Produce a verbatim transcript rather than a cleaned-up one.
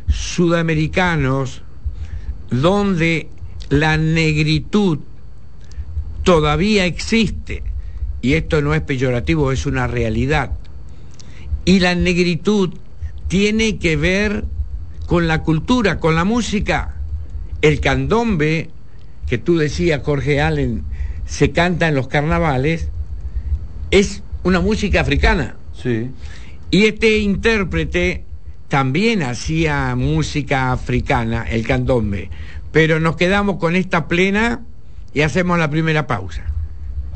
sudamericanos donde la negritud todavía existe, y esto no es peyorativo, es una realidad, y la negritud tiene que ver con la cultura, con la música. El candombe, que tú decías, Jorge Allen, se canta en los carnavales, es una música africana. Sí. Y este intérprete también hacía música africana, el candombe. Pero nos quedamos con esta plena y hacemos la primera pausa.